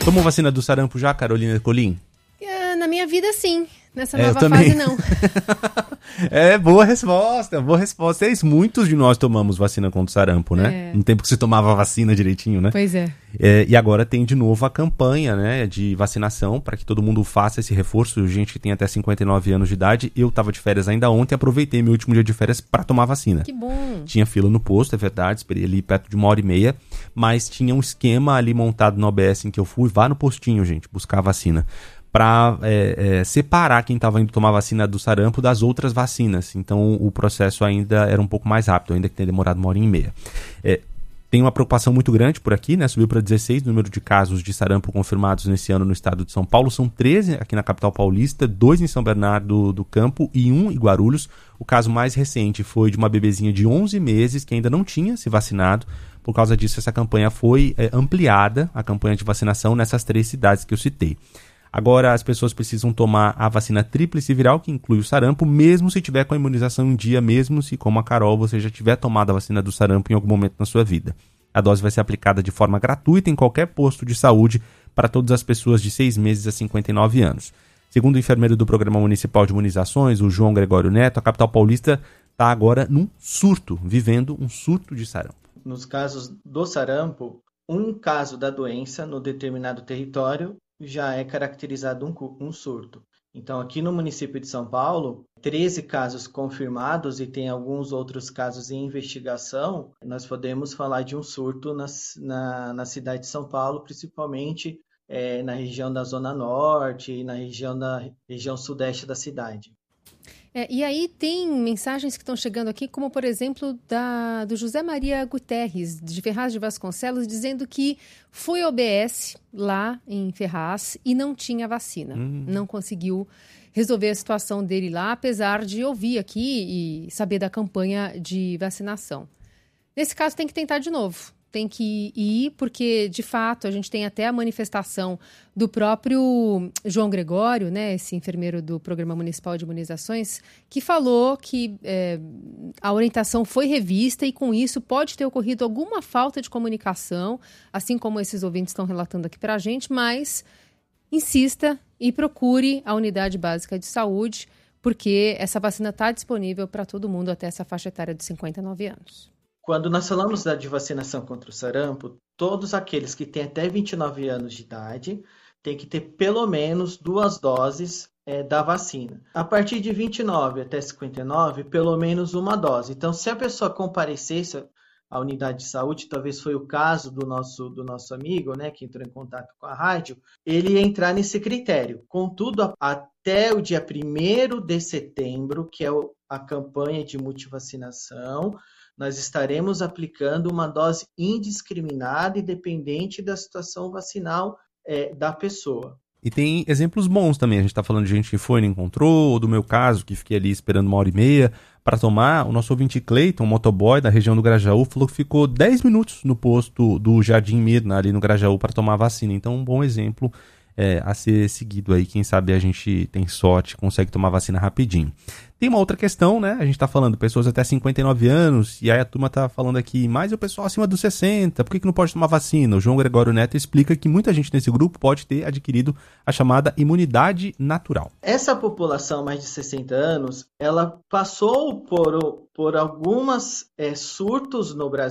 Tomou vacina do sarampo já, Carolina Ercolim? Na minha vida, sim. Nessa nova fase, não. Boa resposta. Muitos de nós tomamos vacina contra o sarampo, né? No tempo que você tomava a vacina direitinho, né? Pois é. E agora tem de novo a campanha, né, de vacinação para que todo mundo faça esse reforço. Gente que tem até 59 anos de idade. Eu estava de férias ainda ontem, aproveitei meu último dia de férias para tomar vacina. Que bom. Tinha fila no posto, é verdade, esperei ali perto de 1h30, mas tinha um esquema ali montado no OBS em que eu fui, vá no postinho, gente, buscar a vacina, para separar quem estava indo tomar vacina do sarampo das outras vacinas. Então o processo ainda era um pouco mais rápido, ainda que tenha demorado 1h30. Tem uma preocupação muito grande por aqui, né? Subiu para 16 o número de casos de sarampo confirmados nesse ano no estado de São Paulo. São 13 aqui na capital paulista, 2 em São Bernardo do Campo e 1 em Guarulhos. O caso mais recente foi de uma bebezinha de 11 meses que ainda não tinha se vacinado. Por causa disso, essa campanha foi ampliada, a campanha de vacinação, nessas 3 cidades que eu citei. Agora, as pessoas precisam tomar a vacina tríplice viral, que inclui o sarampo, mesmo se tiver com a imunização em dia, mesmo se, como a Carol, você já tiver tomado a vacina do sarampo em algum momento na sua vida. A dose vai ser aplicada de forma gratuita em qualquer posto de saúde para todas as pessoas de 6 meses a 59 anos. Segundo o enfermeiro do Programa Municipal de Imunizações, o João Gregório Neto, a capital paulista está agora num surto, vivendo um surto de sarampo. Nos casos do sarampo, um caso da doença no determinado território já é caracterizado um surto. Então, aqui no município de São Paulo, 13 casos confirmados e tem alguns outros casos em investigação, nós podemos falar de um surto na cidade de São Paulo, principalmente na região da Zona Norte e na região sudeste da cidade. E aí tem mensagens que estão chegando aqui, como por exemplo do José Maria Guterres, de Ferraz de Vasconcelos, dizendo que foi ao OBS lá em Ferraz e não tinha vacina. Não conseguiu resolver a situação dele lá, apesar de ouvir aqui e saber da campanha de vacinação. Nesse caso tem que tentar de novo. Tem que ir, porque, de fato, a gente tem até a manifestação do próprio João Gregório, né, esse enfermeiro do Programa Municipal de Imunizações, que falou que a orientação foi revista e, com isso, pode ter ocorrido alguma falta de comunicação, assim como esses ouvintes estão relatando aqui para a gente, mas insista e procure a unidade básica de saúde, porque essa vacina está disponível para todo mundo até essa faixa etária de 59 anos. Quando nós falamos de vacinação contra o sarampo, todos aqueles que têm até 29 anos de idade têm que ter pelo menos 2 doses da vacina. A partir de 29 até 59, pelo menos 1 dose. Então, se a pessoa comparecesse à unidade de saúde, talvez foi o caso do nosso amigo, né, que entrou em contato com a rádio, ele ia entrar nesse critério. Contudo, até o dia 1º de setembro, que é a campanha de multivacinação, nós estaremos aplicando uma dose indiscriminada e dependente da situação vacinal da pessoa. E tem exemplos bons também. A gente está falando de gente que foi e não encontrou, ou do meu caso, que fiquei ali esperando 1h30 para tomar. O nosso ouvinte Cleiton, um motoboy da região do Grajaú, falou que ficou 10 minutos no posto do Jardim Mirna, ali no Grajaú, para tomar a vacina. Então, um bom exemplo a ser seguido aí. Quem sabe a gente tem sorte, consegue tomar vacina rapidinho. Tem uma outra questão, né? A gente tá falando pessoas até 59 anos, e aí a turma tá falando aqui, mas o pessoal acima dos 60, por que não pode tomar vacina? O João Gregório Neto explica que muita gente nesse grupo pode ter adquirido a chamada imunidade natural. Essa população mais de 60 anos, ela passou por algumas surtos no Brasil,